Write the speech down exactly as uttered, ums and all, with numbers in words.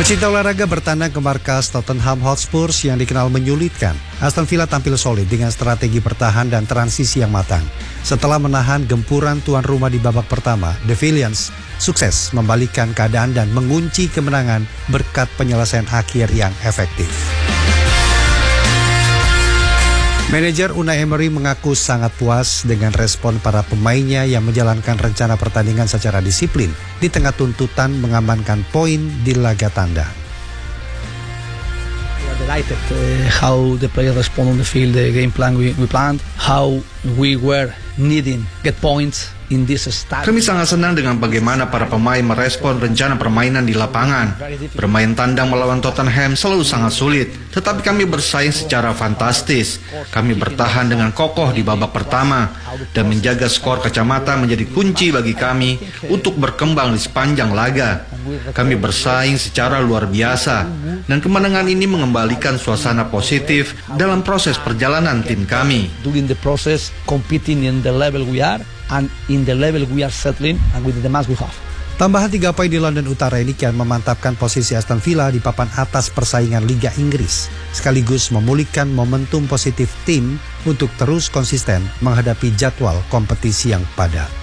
Pecinta olahraga bertandang ke markas Tottenham Hotspur yang dikenal menyulitkan. Aston Villa tampil solid dengan strategi bertahan dan transisi yang matang. Setelah menahan gempuran tuan rumah di babak pertama, The Villains sukses membalikkan keadaan dan mengunci kemenangan berkat penyelesaian akhir yang efektif. Manajer Unai Emery mengaku sangat puas dengan respon para pemainnya yang menjalankan rencana pertandingan secara disiplin di tengah tuntutan mengamankan poin di laga tandang. We are delighted uh, how the players respond on the field, the game plan we, we planned, how we were needing get points in this start. Kami sangat senang dengan bagaimana para pemain merespon rencana permainan di lapangan. Bermain tandang melawan Tottenham selalu sangat sulit, tetapi kami bersaing secara fantastis. Kami bertahan dengan kokoh di babak pertama dan menjaga skor kacamata menjadi kunci bagi kami untuk berkembang di sepanjang laga. Kami bersaing secara luar biasa dan kemenangan ini mengembalikan suasana positif dalam proses perjalanan tim kami. During the process, competing in the level we are and in the level we are settling and with the demands we have. Tambahan tiga poin di London Utara ini kian memantapkan posisi Aston Villa di papan atas persaingan Liga Inggris, sekaligus memulihkan momentum positif tim untuk terus konsisten menghadapi jadwal kompetisi yang padat.